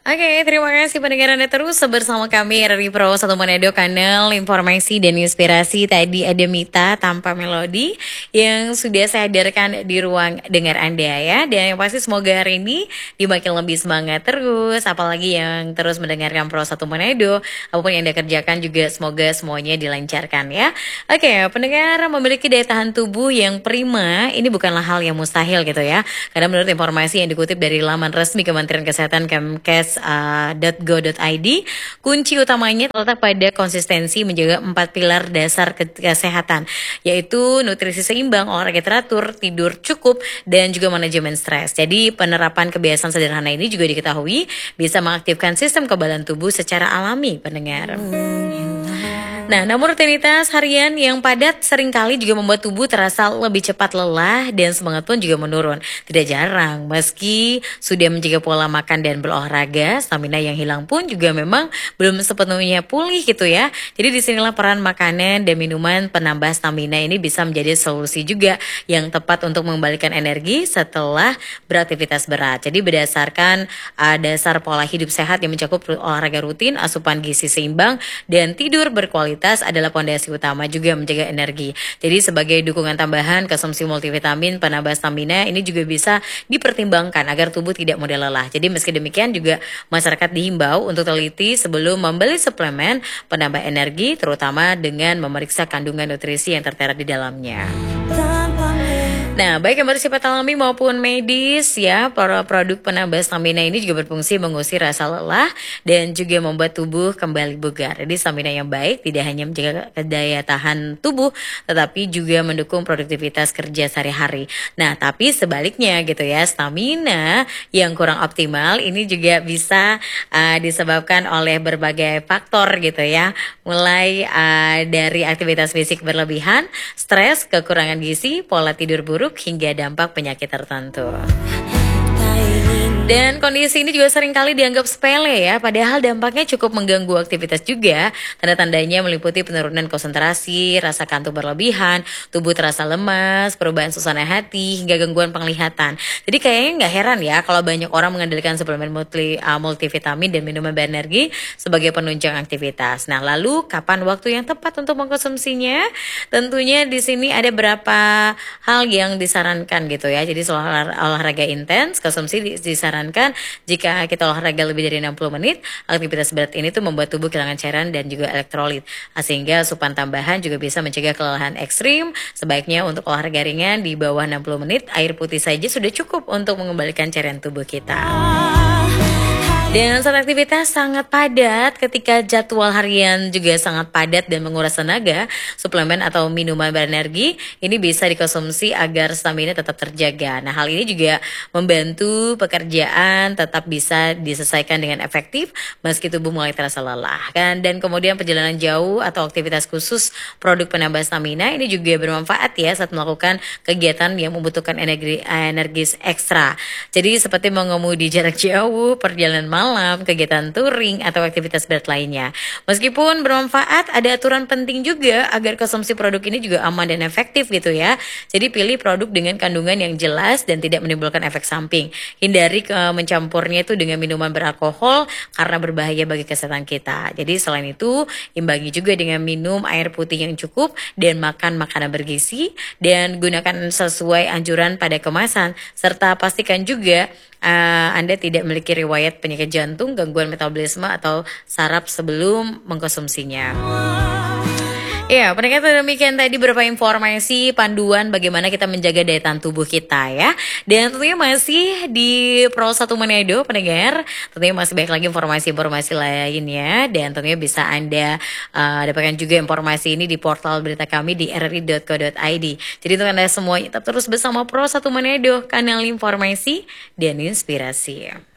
Oke, terima kasih pendengar Anda terus bersama kami RRI Pro 1 Manado, kanal informasi dan inspirasi. Tadi ada Mita tanpa melodi yang sudah saya hadirkan di ruang dengar Anda ya. Dan yang pasti semoga hari ini dimakin lebih semangat terus, apalagi yang terus mendengarkan Pro 1 Manado. Apapun yang Anda kerjakan juga semoga semuanya dilancarkan ya. Oke, pendengar, memiliki daya tahan tubuh yang prima ini bukanlah hal yang mustahil gitu ya. Karena menurut informasi yang dikutip dari laman resmi Kementerian Kesehatan Kemkes.go.id, kunci utamanya terletak pada konsistensi menjaga 4 pilar dasar kesehatan, yaitu nutrisi seimbang, olahraga teratur, tidur cukup, dan juga manajemen stres. Jadi penerapan kebiasaan sederhana ini juga diketahui bisa mengaktifkan sistem kekebalan tubuh secara alami, pendengar. Nah, namun rutinitas harian yang padat seringkali juga membuat tubuh terasa lebih cepat lelah dan semangat pun juga menurun. Tidak jarang, meski sudah menjaga pola makan dan berolahraga, stamina yang hilang pun juga memang belum sepenuhnya pulih gitu ya. Jadi disinilah peran makanan dan minuman penambah stamina ini bisa menjadi solusi juga yang tepat untuk mengembalikan energi setelah beraktivitas berat. Jadi berdasarkan dasar pola hidup sehat yang mencakup olahraga rutin, asupan gizi seimbang, dan tidur berkualitas adalah pondasi utama juga menjaga energi. Jadi sebagai dukungan tambahan, konsumsi multivitamin penambah stamina ini juga bisa dipertimbangkan agar tubuh tidak mudah lelah. Jadi meski demikian juga masyarakat dihimbau untuk teliti sebelum membeli suplemen penambah energi, terutama dengan memeriksa kandungan nutrisi yang tertera di dalamnya. Nah, baik yang bersifat alami maupun medis ya, para produk penambah stamina ini juga berfungsi mengusir rasa lelah dan juga membuat tubuh kembali bugar. Jadi stamina yang baik tidak hanya menjaga daya tahan tubuh, tetapi juga mendukung produktivitas kerja sehari-hari. Nah, tapi sebaliknya gitu ya, stamina yang kurang optimal ini juga bisa disebabkan oleh berbagai faktor gitu ya. Mulai dari aktivitas fisik berlebihan, stres, kekurangan gizi, pola tidur buruk, hingga dampak penyakit tertentu. Dan kondisi ini juga seringkali dianggap sepele ya, padahal dampaknya cukup mengganggu aktivitas juga. Tanda-tandanya meliputi penurunan konsentrasi, rasa kantuk berlebihan, tubuh terasa lemas, perubahan suasana hati, hingga gangguan penglihatan. Jadi kayaknya nggak heran ya kalau banyak orang mengandalkan suplemen multivitamin dan minuman berenergi sebagai penunjang aktivitas. Nah, lalu kapan waktu yang tepat untuk mengkonsumsinya? Tentunya di sini ada beberapa hal yang disarankan gitu ya. Jadi soal olahraga intens, konsumsi disarankan jika kita olahraga lebih dari 60 menit, aktivitas berat ini tuh membuat tubuh kehilangan cairan dan juga elektrolit. Sehingga asupan tambahan juga bisa mencegah kelelahan ekstrim. Sebaiknya untuk olahraga ringan di bawah 60 menit, air putih saja sudah cukup untuk mengembalikan cairan tubuh kita. Dan saat aktivitas sangat padat, ketika jadwal harian juga sangat padat dan menguras tenaga, suplemen atau minuman berenergi ini bisa dikonsumsi agar stamina tetap terjaga. Nah, hal ini juga membantu pekerjaan tetap bisa diselesaikan dengan efektif meski tubuh mulai terasa lelah. Dan kemudian perjalanan jauh atau aktivitas khusus produk penambah stamina ini juga bermanfaat ya saat melakukan kegiatan yang membutuhkan energi ekstra. Jadi seperti mengemudi jarak jauh, perjalanan malam, kegiatan touring, atau aktivitas berat lainnya. Meskipun bermanfaat, ada aturan penting juga agar konsumsi produk ini juga aman dan efektif gitu ya. Jadi pilih produk dengan kandungan yang jelas dan tidak menimbulkan efek samping. Hindari mencampurnya itu dengan minuman beralkohol karena berbahaya bagi kesehatan kita. Jadi selain itu, imbangi juga dengan minum air putih yang cukup dan makan makanan bergizi, dan gunakan sesuai anjuran pada kemasan, serta pastikan juga Anda tidak memiliki riwayat penyakit jantung, gangguan metabolisme, atau saraf sebelum mengkonsumsinya. Ya, pendengar, demikian tadi beberapa informasi panduan bagaimana kita menjaga daya tahan tubuh kita ya. Dan tentunya masih di Pro 1 Manado, pendengar. Tentunya masih banyak lagi informasi-informasi lainnya, dan tentunya bisa Anda dapatkan juga informasi ini di portal berita kami di rri.co.id. Jadi untuk Anda semuanya tetap terus bersama Pro 1 Manado, kanal informasi dan inspirasi.